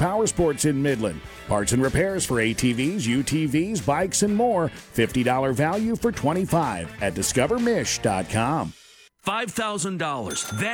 Power Sports in Midland. Parts and repairs for ATVs, UTVs, bikes, and more. $50 value for $25 at discovermish.com. $5,000.